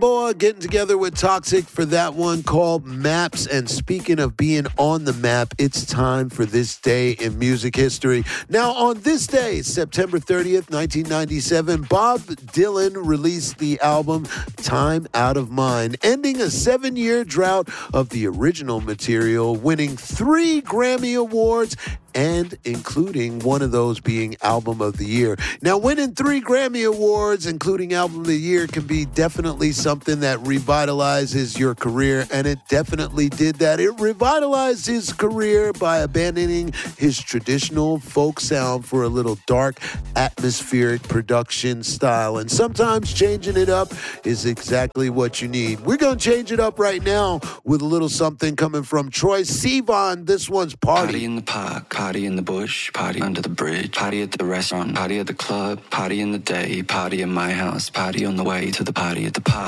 Balboa getting together with Toxic for that one called Maps. And speaking of being on the map, it's time for this day in music history. Now, on this day, September 30th, 1997, Bob Dylan released the album Time Out of Mind, ending a 7-year drought of the original material, winning 3 Grammy Awards and including one of those being Album of the Year. Now, winning 3 Grammy Awards, including Album of the Year, can be definitely something that revitalizes your career, and it definitely did that. It revitalized his career by abandoning his traditional folk sound for a little dark, atmospheric production style, and sometimes changing it up is exactly what you need. We're going to change it up right now with a little something coming from Troye Sivan. This one's Party. Party in the park, party in the bush, party under the bridge, party at the restaurant, party at the club, party in the day, party in my house, party on the way to the party at the park.